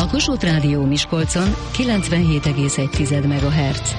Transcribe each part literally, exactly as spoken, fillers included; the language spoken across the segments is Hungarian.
A Kossuth Rádió Miskolcon kilencvenhét egész egy megahertz.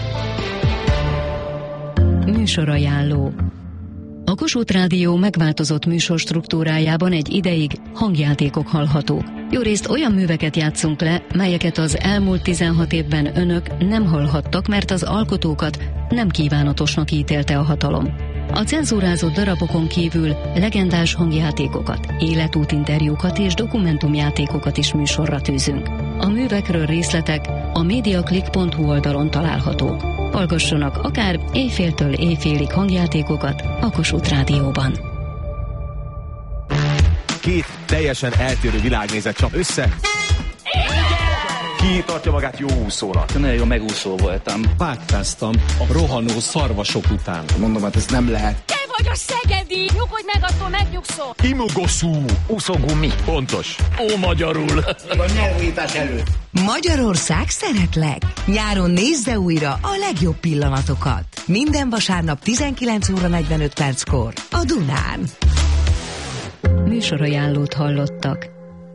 Műsorajánló. A Kossuth Rádió megváltozott műsor struktúrájában egy ideig hangjátékok hallhatók. Jórészt olyan műveket játszunk le, melyeket az elmúlt tizenhat évben önök nem hallhattak, mert az alkotókat nem kívánatosnak ítélte a hatalom. A cenzúrázott darabokon kívül legendás hangjátékokat, életútinterjúkat és dokumentumjátékokat is műsorra tűzünk. A művekről részletek a mediaclick pont hu oldalon találhatók. Hallgassanak akár éjféltől éjfélig hangjátékokat a Kossuth Rádióban. Két teljesen eltérő világnézet csap össze. Ki tartja magát jó úszónak? Nagyon jó megúszó voltam. Pátkáztam a rohanó szarvasok után. Mondom, hát ez nem lehet. Te vagy a szegedi! Nyugodj meg, attól megnyugszol! Imogoszú! Úszógumi. Pontos. Ó, magyarul! A nyelvítás előtt. Magyarország szeretlek! Nyáron nézze újra a legjobb pillanatokat. Minden vasárnap tizenkilenc óra negyvenöt perckor a Dunán. Műsorajánlót hallottak.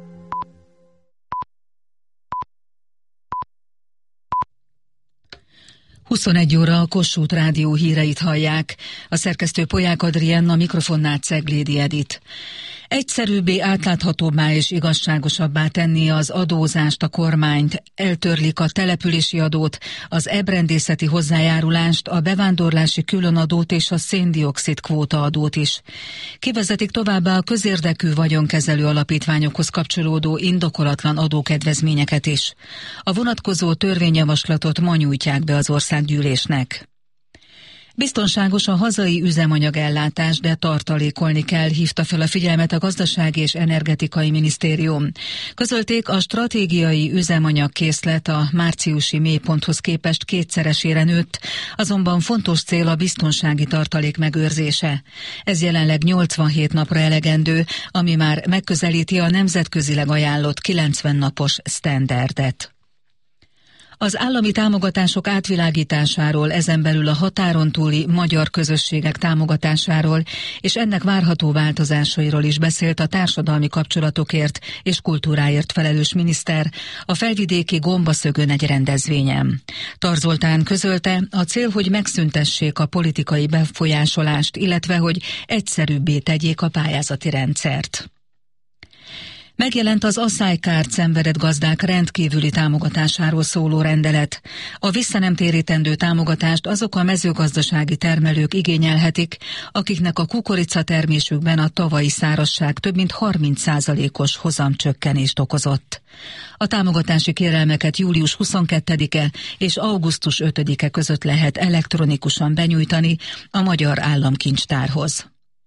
huszonegy óra a Kossuth Rádió híreit hallják. A szerkesztő Polyák Adrienna, mikrofonnál Ceglédi Edith. Egyszerűbbé, átláthatóbbá és igazságosabbá tenni az adózást a kormányt. Eltörlik a települési adót, az ebrendészeti hozzájárulást, a bevándorlási különadót és a széndioxid kvóta adót is. Kivezetik továbbá a közérdekű vagyonkezelő alapítványokhoz kapcsolódó indokolatlan adókedvezményeket is. A vonatkozó törvényjavaslatot ma nyújtják be az országgyűlésnek. Biztonságos a hazai üzemanyagellátás, de tartalékolni kell, hívta fel a figyelmet a Gazdasági és Energetikai Minisztérium. Közölték, a stratégiai üzemanyagkészlet a márciusi mélyponthoz képest kétszeresére nőtt, azonban fontos cél a biztonsági tartalék megőrzése. Ez jelenleg nyolcvanhét napra elegendő, ami már megközelíti a nemzetközileg ajánlott kilencven napos sztenderdet. Az állami támogatások átvilágításáról, ezen belül a határon túli magyar közösségek támogatásáról és ennek várható változásairól is beszélt a társadalmi kapcsolatokért és kultúráért felelős miniszter a felvidéki Gombaszögön egy rendezvényen. Tarz Zoltán közölte, a cél, hogy megszüntessék a politikai befolyásolást, illetve hogy egyszerűbbé tegyék a pályázati rendszert. Megjelent az aszálykárt szenvedett gazdák rendkívüli támogatásáról szóló rendelet. A visszanemtérítendő támogatást azok a mezőgazdasági termelők igényelhetik, akiknek a kukoricatermésükben a tavalyi szárazság több mint harminc százalékos hozamcsökkenést okozott. A támogatási kérelmeket július huszonkettedike és augusztus ötödike között lehet elektronikusan benyújtani a Magyar Államkincstárhoz.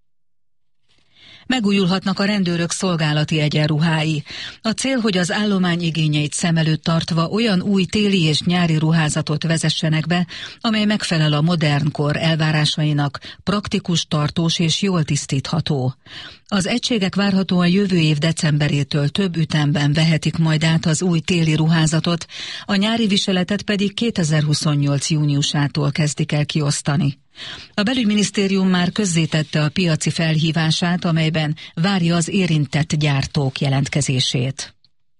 Megújulhatnak a rendőrök szolgálati egyenruhái. A cél, hogy az állomány igényeit szem előtt tartva olyan új téli és nyári ruházatot vezessenek be, amely megfelel a modern kor elvárásainak, praktikus, tartós és jól tisztítható. Az egységek várhatóan jövő év decemberétől több ütemben vehetik majd át az új téli ruházatot, a nyári viseletet pedig kétezer-huszonnyolc júniusától kezdik el kiosztani. A belügyminisztérium már közzétette a piaci felhívását, amelyben várja az érintett gyártók jelentkezését.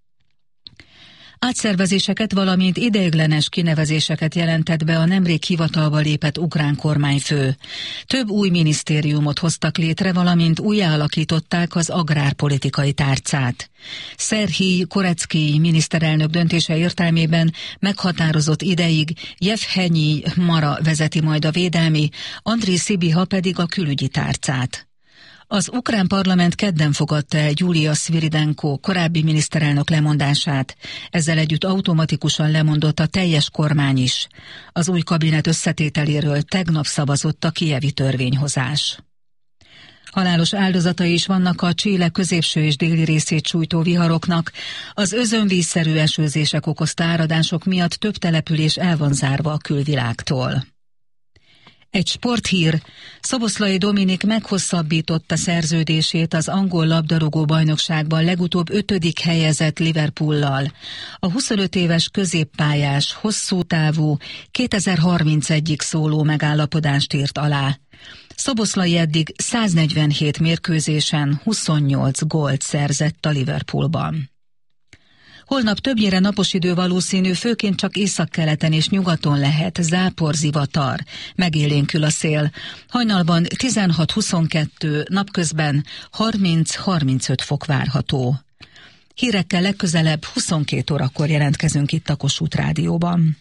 Átszervezéseket, valamint ideiglenes kinevezéseket jelentett be a nemrég hivatalba lépett ukrán kormányfő. Több új minisztériumot hoztak létre, valamint újjáalakították az agrárpolitikai tárcát. Szerhij Korecki miniszterelnök döntése értelmében meghatározott ideig Jevhenyi Mara vezeti majd a védelmi, Andriy Szibiha pedig a külügyi tárcát. Az ukrán parlament kedden fogadta el Julia Sviridenko korábbi miniszterelnök lemondását, ezzel együtt automatikusan lemondott a teljes kormány is. Az új kabinet összetételéről tegnap szavazott a kijevi törvényhozás. Halálos áldozatai is vannak a Chile középső és déli részét sújtó viharoknak. Az özönvízszerű esőzések okozta áradások miatt több település el van zárva a külvilágtól. Egy sporthír. Szoboszlai Dominik meghosszabbította szerződését az angol labdarúgó bajnokságban legutóbb ötödik helyezett Liverpoollal. A huszonöt éves középpályás, hosszú távú, kétezer-harmincegyig szóló megállapodást írt alá. Szoboszlai eddig száznegyvenhét mérkőzésen huszonnyolc gólt szerzett a Liverpoolban. Holnap többnyire napos idő valószínű, főként csak északkeleten és nyugaton lehet zápor, zivatar. Megélénkül a szél. Hajnalban tizenhat-huszonkettő, napközben harminc-harmincöt fok várható. Hírekkel legközelebb huszonkét órakor jelentkezünk itt a Kossuth Rádióban.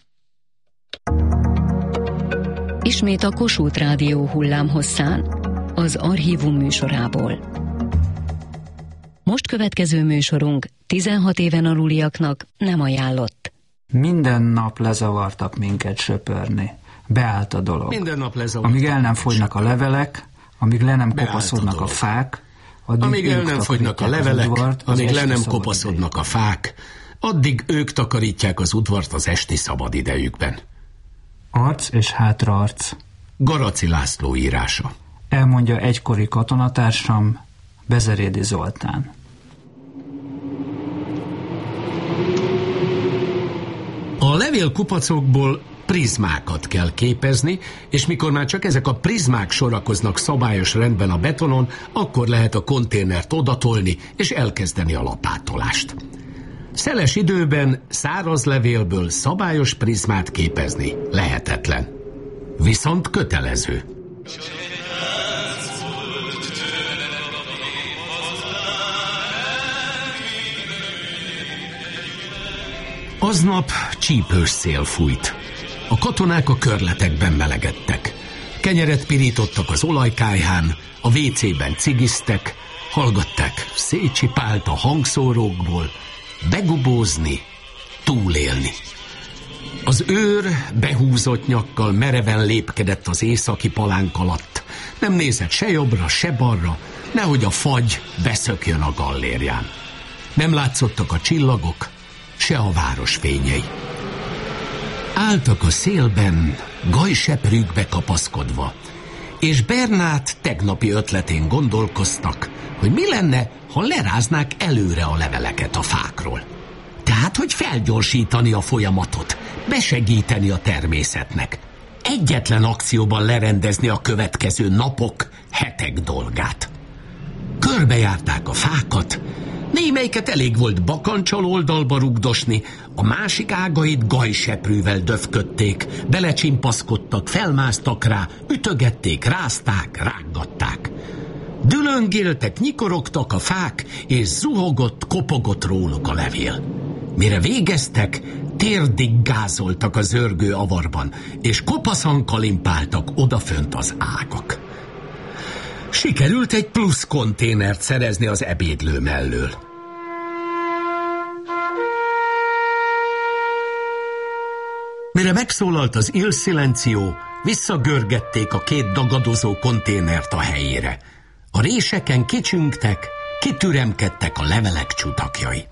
Ismét a Kossuth Rádió hullámhosszán, az Archívum műsorából. Most következő műsorunk tizenhat éven aluliaknak nem ajánlott. Minden nap lezavartak minket söpörni. Beállt a dolog. Minden nap lezavartak. Amíg el nem fogynak a levelek, amíg le nem kopaszodnak a, a fák, addig amíg el nem fogynak a levelek, udvart, amíg le nem kopaszodnak a fák, addig ők takarítják az udvart az esti szabadidejükben. Arc és hátraarc. Garaci László írása. Elmondja egykori katonatársam, Bezerédi Zoltán. A levélkupacokból prizmákat kell képezni, és mikor már csak ezek a prizmák sorakoznak szabályos rendben a betonon, akkor lehet a konténert odatolni, és elkezdeni a lapátolást. Szeles időben száraz levélből szabályos prizmát képezni lehetetlen. Viszont kötelező. Aznap csípős szél fújt. A katonák a körletekben melegedtek. Kenyeret pirítottak az olajkályhán, a vécében cigiztek, hallgatták Szécsi Pált a hangszórókból, begubózni, túlélni. Az őr behúzott nyakkal mereven lépkedett az északi palánk alatt. Nem nézett se jobbra, se balra, nehogy a fagy beszökjön a gallérján. Nem látszottak a csillagok, se a város fényei. Álltak a szélben, gajseprűkbe kapaszkodva, és Bernát tegnapi ötletén gondolkoztak, hogy mi lenne, ha leráznák előre a leveleket a fákról. Tehát, hogy felgyorsítani a folyamatot, besegíteni a természetnek. Egyetlen akcióban lerendezni a következő napok, hetek dolgát. Körbejárták a fákat, némelyiket elég volt bakancsal oldalba rugdosni, a másik ágait gajseprűvel döfködték, belecsimpaszkodtak, felmásztak rá, ütögették, rázták, rángatták. Dülöngéltek, nyikorogtak a fák, és zuhogott, kopogott róluk a levél. Mire végeztek, térdig gázoltak a zörgő avarban, és kopaszan kalimpáltak odafönt az ágak. Sikerült egy plusz konténert szerezni az ebédlő mellől. Mire megszólalt az Il Silencio, visszagörgették a két dagadozó konténert a helyére. A réseken kicsüngtek, kitüremkedtek a levelek csutakjai.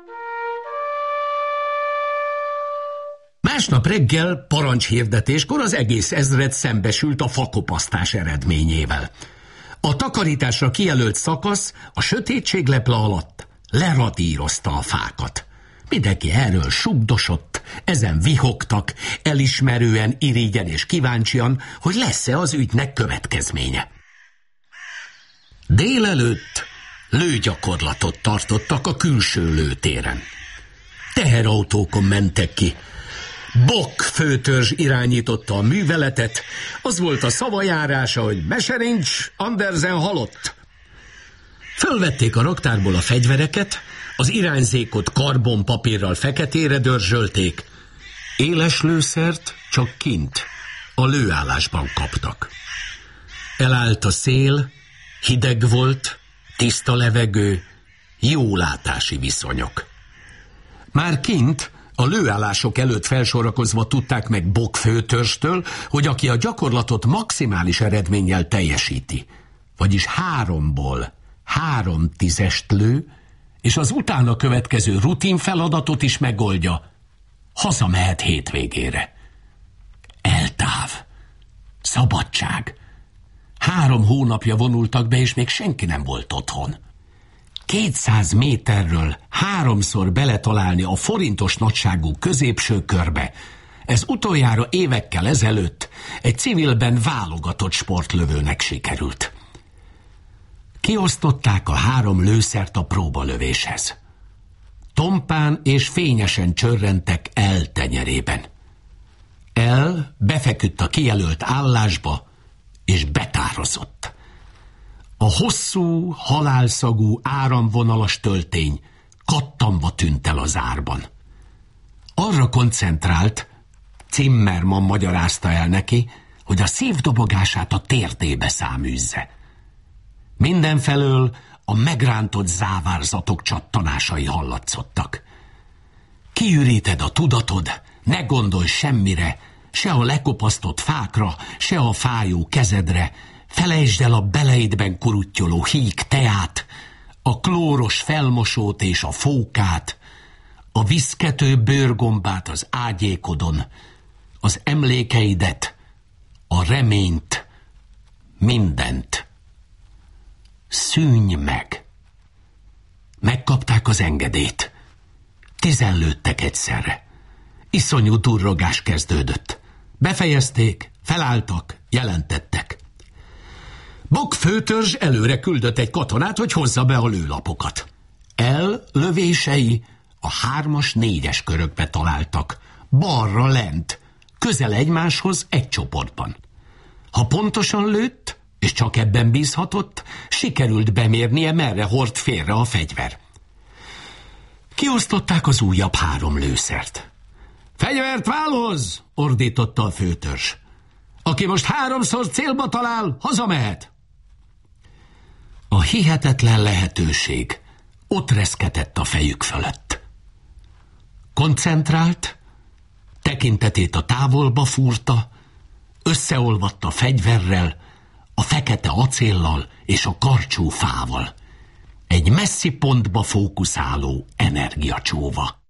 Másnap reggel parancshirdetéskor az egész ezred szembesült a fakopasztás eredményével. A takarításra kijelölt szakasz a sötétség leple alatt leradírozta a fákat. Mindenki erről sugdosott, ezen vihogtak, elismerően, irigyen és kíváncsian, hogy lesz-e az ügynek következménye. Délelőtt lőgyakorlatot tartottak a külső lőtéren. Teherautókon mentek ki. Bock főtörzs irányította a műveletet, az volt a szavajárása, hogy Beserincs, Andersen halott. Fölvették a raktárból a fegyvereket, az irányzékot karbonpapírral feketére dörzsölték. Éles lőszert csak kint, a lőállásban kaptak. Elállt a szél, hideg volt, tiszta levegő, jó látási viszonyok. Már kint, a lőállások előtt felsorakozva tudták meg Bock főtörstől, hogy aki a gyakorlatot maximális eredménnyel teljesíti, vagyis háromból három tízest lő, és az utána következő rutin feladatot is megoldja, hazamehet hétvégére. Eltáv, szabadság. Három hónapja vonultak be, és még senki nem volt otthon. Kétszáz méterről háromszor beletalálni a forintos nagyságú középső körbe, ez utoljára évekkel ezelőtt egy civilben válogatott sportlövőnek sikerült. Kiosztották a három lőszert a próbalövéshez. tompán és fényesen csörrentek El tenyerében. El befeküdt a kijelölt állásba, és betározott. A hosszú, halálszagú, áramvonalas töltény kattanva tűnt el az árban. Arra koncentrált, Zimmermann magyarázta el neki, hogy a szívdobogását a térdébe száműzze. Mindenfelől a megrántott závárzatok csattanásai hallatszottak. Kiüríted a tudatod, ne gondolj semmire, se a lekopasztott fákra, se a fájó kezedre, felejtsd el a beleidben kuruttyoló híg teát, a klóros felmosót és a fókát, a viszkető bőrgombát az ágyékodon, az emlékeidet, a reményt, mindent. Szűnj meg! Megkapták az engedélyt. Tizen lőttek egyszerre. Iszonyú durrogás kezdődött. Befejezték, felálltak, jelentettek. Bock főtörzs előre küldött egy katonát, hogy hozza be a lőlapokat. El lövései a hármas, négyes körökbe találtak, balra lent, közel egymáshoz egy csoportban. Ha pontosan lőtt, és csak ebben bízhatott, sikerült bemérnie, merre hord félre a fegyver. Kiosztották az újabb három lőszert. Fegyvert válhoz! Ordította a főtörzs. Aki most háromszor célba talál, hazamehet. A hihetetlen lehetőség ott reszketett a fejük fölött. Koncentrált, tekintetét a távolba fúrta, összeolvadt a fegyverrel, a fekete acéllal és a karcsú fával. Egy messzi pontba fókuszáló energiacsóva.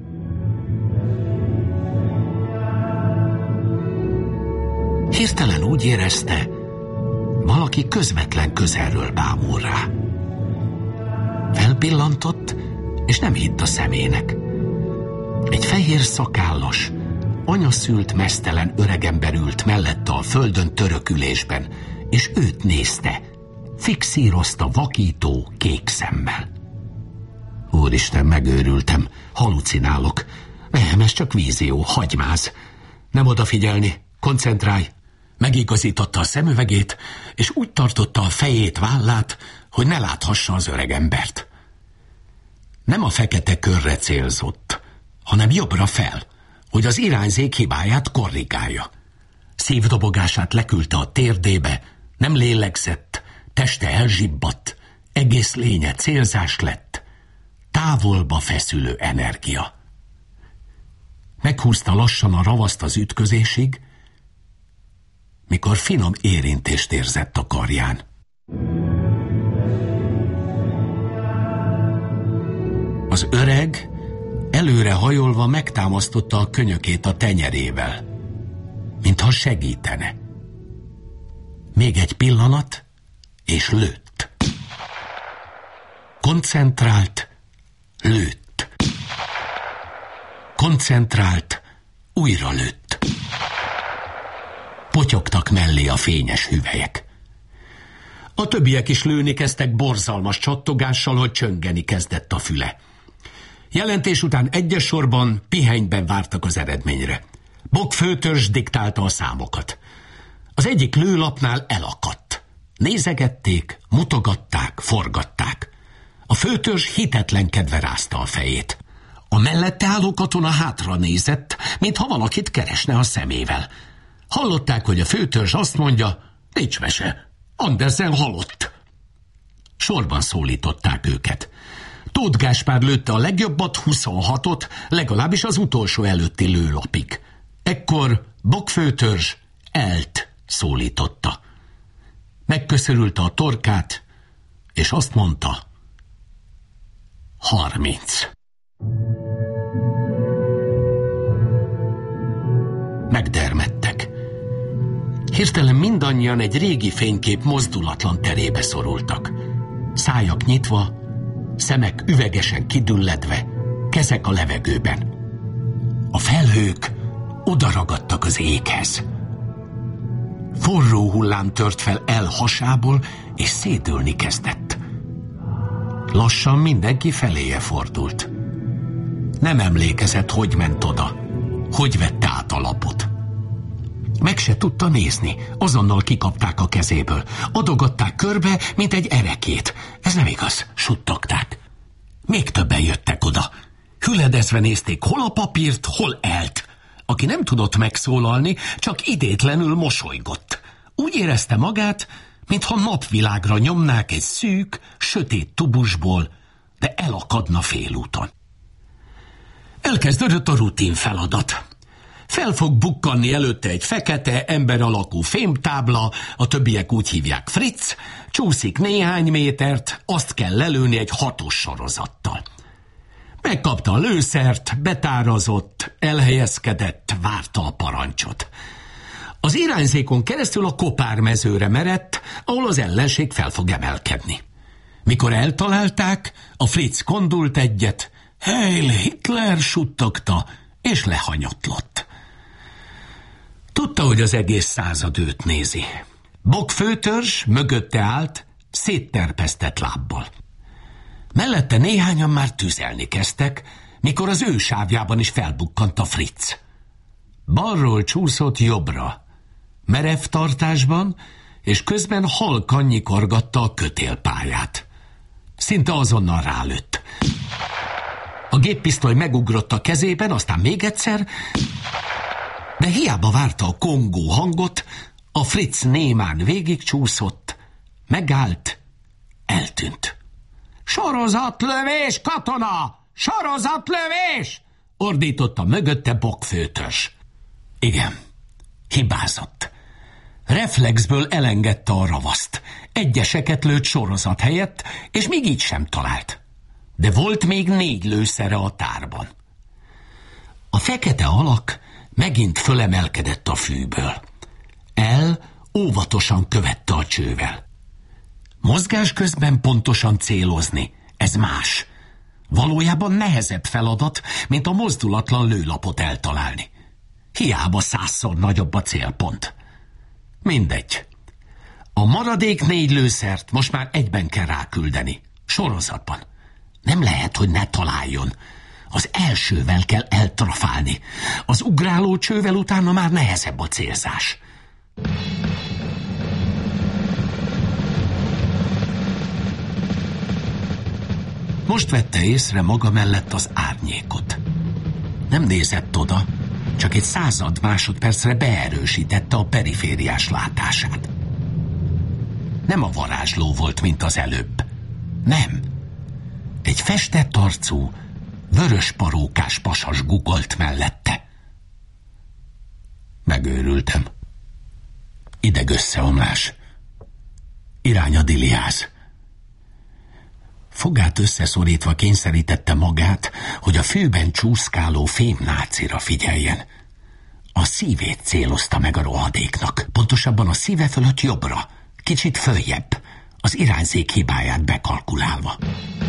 Hirtelen úgy érezte, valaki közvetlen közelről bámul rá. Felpillantott, és nem hitt a szemének. Egy fehér szakállas, anyaszült meztelen öregember ült mellette a földön törökülésben, és őt nézte, fixírozta vakító kék szemmel. Úristen, megőrültem, halucinálok. Nem, ez csak vízió, hagymáz. Nem odafigyelni, koncentrálj. Megigazította a szemüvegét, és úgy tartotta a fejét, vállát, hogy ne láthassa az öregembert. Nem a fekete körre célzott, hanem jobbra fel, hogy az irányzék hibáját korrigálja. Szívdobogását leküldte a térdébe, nem lélegzett, teste elzsibbadt, egész lénye célzás lett, távolba feszülő energia. Meghúzta lassan a ravaszt az ütközésig, mikor finom érintést érzett a karján. Az öreg előre hajolva megtámasztotta a könyökét a tenyerével, mintha segítene. Még egy pillanat, és lőtt. Koncentrált, lőtt. Koncentrált, újra lőtt. Potyogtak mellé a fényes hüvelyek. A többiek is lőni kezdtek borzalmas csattogással, hogy csöngeni kezdett a füle. Jelentés után egyes sorban pihenyben vártak az eredményre. Bock főtörzs diktálta a számokat. Az egyik lőlapnál elakadt. Nézegették, mutogatták, forgatták. A főtörzs hitetlenkedve rázta a fejét. A mellette álló katona hátra nézett, mintha valakit keresne a szemével. Hallották, hogy a főtörzs azt mondja, nincs mese, Andersen halott. Sorban szólították őket. Tóth Gáspár lőtte a legjobbat, huszonhatot, legalábbis az utolsó előtti lőlapig. Ekkor Bock főtörzs Elt szólította. Megköszörülte a torkát, és azt mondta, harminc. Megdermedtek. Hirtelen mindannyian egy régi fénykép mozdulatlan terébe szorultak. Szájak nyitva, szemek üvegesen kidülledve, kezek a levegőben. A felhők odaragadtak az éghez. Forró hullám tört fel El hasából, és szédülni kezdett. Lassan mindenki feléje fordult. Nem emlékezett, hogy ment oda, hogy vette át a lapot. Meg se tudta nézni, azonnal kikapták a kezéből. Adogatták körbe, mint egy erekét. Ez nem igaz, suttogták. Még többen jöttek oda. Hüledezve nézték hol a papírt, hol Elt. Aki nem tudott megszólalni, csak idétlenül mosolygott. Úgy érezte magát, mintha napvilágra nyomnák egy szűk, sötét tubusból, de elakadna félúton. Elkezdődött a rutin feladat. Fel fog bukkanni előtte egy fekete, ember alakú fémtábla, a többiek úgy hívják Fritz, csúszik néhány métert, azt kell lelőni egy hatos sorozattal. Megkapta a lőszert, betárazott, elhelyezkedett, várta a parancsot. Az irányzékon keresztül a kopármezőre merett, ahol az ellenség fel fog emelkedni. Mikor eltalálták, a Fritz kondult egyet, Heil Hitler suttogta, és lehanyatlott. Tudta, hogy az egész század őt nézi. Bokkfőtörzs mögötte állt, szétterpesztett lábbal. Mellette néhányan már tüzelni kezdtek, mikor az ő sávjában is felbukkant a Fritz. Balról csúszott jobbra, merev tartásban, és közben halkan nyikorgatta a kötélpályát. Szinte azonnal rálőtt. A géppisztoly megugrott a kezében, aztán még egyszer, de hiába várta a kongó hangot, a Fritz némán végigcsúszott, megállt, eltűnt. Sorozatlövés, katona! Sorozatlövés! Ordította mögötte Bokkfőtörzs. Igen, hibázott. Reflexből elengedte a ravaszt. Egyeseket lőtt sorozat helyett, és még így sem talált. De volt még négy lőszere a tárban. A fekete alak megint fölemelkedett a fűből. El óvatosan követte a csővel. Mozgás közben pontosan célozni, ez más. Valójában nehezebb feladat, mint a mozdulatlan lőlapot eltalálni. Hiába százszor nagyobb a célpont. Mindegy. A maradék négy lőszert most már egyben kell ráküldeni. Sorozatban. Nem lehet, hogy ne találjon. Az elsővel kell eltrafálni. Az ugráló csővel utána már nehezebb a célzás. Most vette észre maga mellett az árnyékot. Nem nézett oda, csak egy század másodpercre beerősítette a perifériás látását. Nem a varázsló volt, mint az előbb. Nem. Egy festett arcú, vörös parókás pasas gugolt mellette. Megőrültem. Idegösszeomlás. Irány a Diliáz. Fogát összeszorítva kényszerítette magát, hogy a fűben csúszkáló fémnácira figyeljen. A szívét célozta meg a rohadéknak, pontosabban a szíve fölött jobbra, kicsit följebb, az irányzék hibáját bekalkulálva.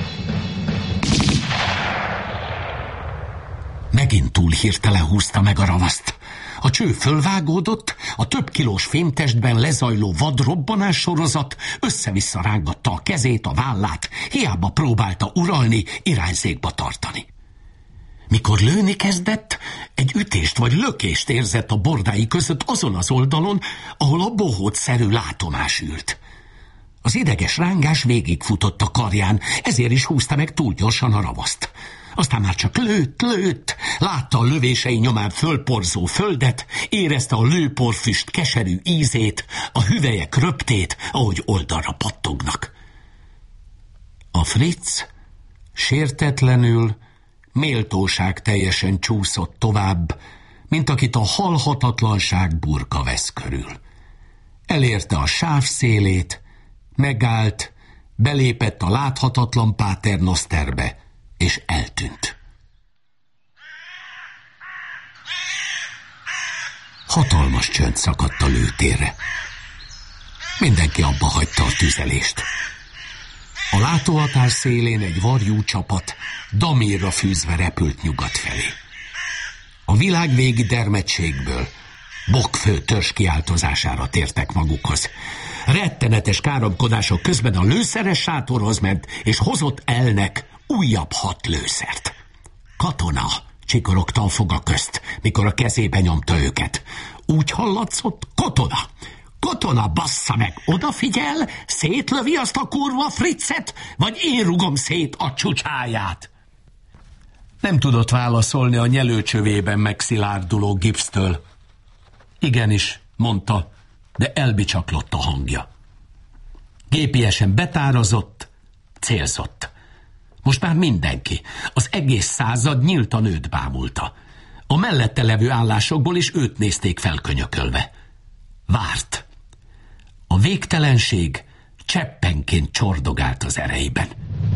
Megint túl hirtelen húzta meg a ravaszt. A cső fölvágódott, a több kilós fémtestben lezajló vadrobbanás sorozat össze-vissza rángatta a kezét, a vállát, hiába próbálta uralni, irányzékba tartani. Mikor lőni kezdett, egy ütést vagy lökést érzett a bordái között azon az oldalon, ahol a bohócszerű látomás ült. Az ideges rángás végigfutott a karján, ezért is húzta meg túl gyorsan a ravaszt. Aztán már csak lőtt, lőtt, látta a lövései nyomán fölporzó földet, érezte a lőporfüst keserű ízét, a hüvelyek röptét, ahogy oldalra pattognak. A Fritz sértetlenül, méltóság teljesen csúszott tovább, mint akit a halhatatlanság burka vesz körül. Elérte a sáv szélét, megállt, belépett a láthatatlan Paternosterbe, és eltűnt. Hatalmas csönd szakadt a lőtérre. Mindenki abba hagyta a tüzelést. A látóhatár szélén egy varjú csapat Damirra fűzve repült nyugat felé. A világvégi dermedtségből Bokkfőtörzs kiáltozására tértek magukhoz. Rettenetes káromkodások közben a lőszeres sátorhoz ment, és hozott Elnek újabb hat lőszert. Katona, csikorogta a foga közt, mikor a kezébe nyomta őket. Úgy hallatszott, katona. Katona, bassza meg, odafigyel, szétlövi azt a kurva Fritzet, vagy én rugom szét a csúcsáját. Nem tudott válaszolni a nyelőcsövében megszilárduló gipsztől. Igenis, mondta, de elbicsaklott a hangja. Gépiesen betárazott, célzott. Most már mindenki, az egész század nyíltan őt bámulta. A mellette levő állásokból is őt nézték felkönyökölve. Várt. A végtelenség cseppenként csordogált az ereiben.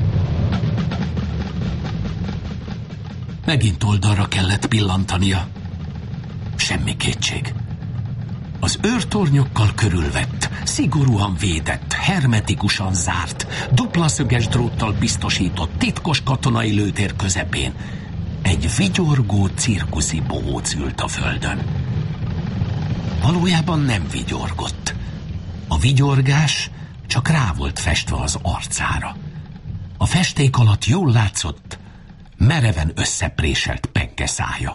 Megint oldalra kellett pillantania. Semmi kétség. Az őrtornyokkal körülvett, szigorúan védett, hermetikusan zárt, duplaszöges dróttal biztosított titkos katonai lőtér közepén egy vigyorgó cirkuszi bohóc ült a földön. Valójában nem vigyorgott. A vigyorgás csak rá volt festve az arcára. A festék alatt jól látszott, mereven összepréselt penge szája.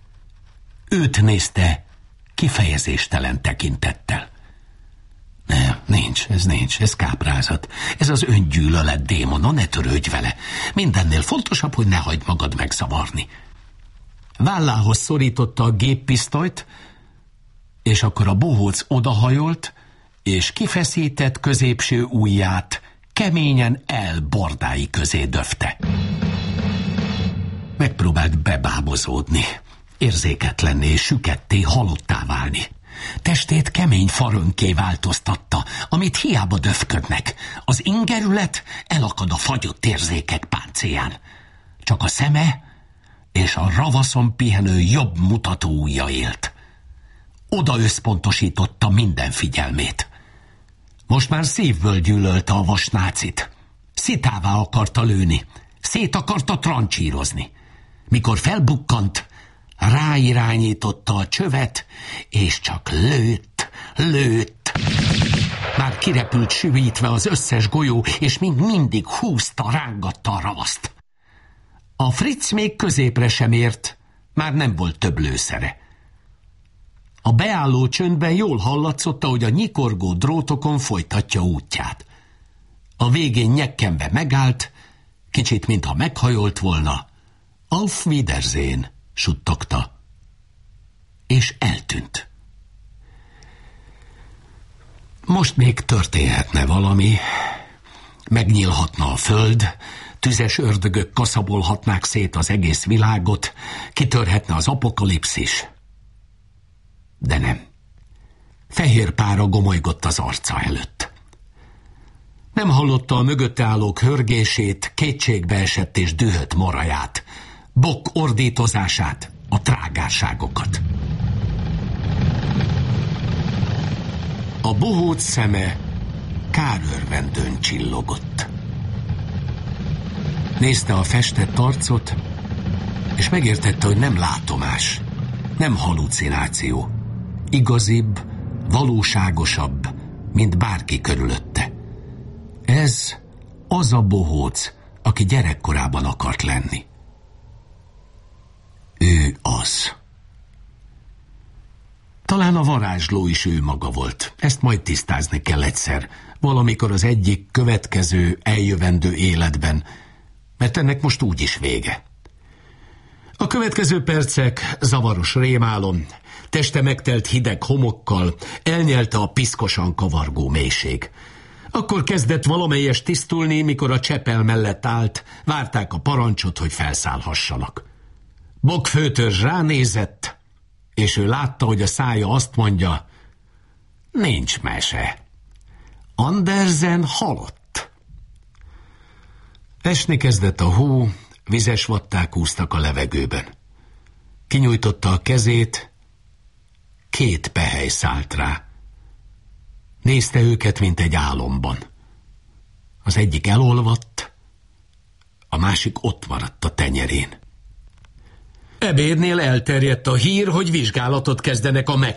Őt nézte kifejezéstelen tekintettel. Nem, nincs, ez nincs, ez káprázat. Ez az öngyűlölet démona, ne törődj vele. Mindennél fontosabb, hogy ne hagyd magad megszavarni. Vállához szorította a géppisztolyt, és akkor a bohóc odahajolt, és kifeszített középső ujját keményen El bordái közé döfte. Megpróbált bebábozódni, érzéketlenné, süketté, halottá válni. Testét kemény farönké változtatta, amit hiába döfködnek. Az ingerület elakad a fagyott érzékek páncélján. Csak a szeme és a ravaszon pihenő jobb mutatóujja élt. Oda összpontosította minden figyelmét. Most már szívből gyűlölte a vasnácit. Szitává akarta lőni, szét akarta trancsírozni. Mikor felbukkant, ráirányította a csövet, és csak lőtt, lőtt. Már kirepült süvítve az összes golyó, és mind mindig húzta, rángatta a ravaszt. A Fritz még középre sem ért, már nem volt több lőszere. A beálló csöndben jól hallatszott, ahogy a nyikorgó drótokon folytatja útját. A végén nyekkenve megállt, kicsit mintha meghajolt volna. Auf Wiedersehen, suttogta, és eltűnt. Most még történhetne valami, megnyílhatna a föld, tüzes ördögök kaszabolhatnák szét az egész világot, kitörhetne az apokalipszis. De nem. Fehér pára gomolygott az arca előtt. Nem hallotta a mögötte állók hörgését, kétségbe esett és dühött moraját, Bok ordítozását, a trágárságokat. A bohóc szeme kárörvendőn csillogott. Nézte a festett arcot, és megértette, hogy nem látomás, nem halucináció. Igazibb, valóságosabb, mint bárki körülötte. Ez az a bohóc, aki gyerekkorában akart lenni. Ő az. Talán a varázsló is ő maga volt. Ezt majd tisztázni kell egyszer, valamikor az egyik következő, eljövendő életben, mert ennek most úgyis vége. A következő percek zavaros rémálom, teste megtelt hideg homokkal, elnyelte a piszkosan kavargó mélység. Akkor kezdett valamelyes tisztulni, mikor a csepel mellett állt, várták a parancsot, hogy felszállhassanak. Bok főtörzs ránézett, és ő látta, hogy a szája azt mondja, nincs mese. Andersen halott. Esni kezdett a hó, vizes vatták úsztak a levegőben. Kinyújtotta a kezét, két pehely szállt rá. Nézte őket, mint egy álomban. Az egyik elolvadt, a másik ott maradt a tenyerén. Ebédnél elterjedt a hír, hogy vizsgálatot kezdenek a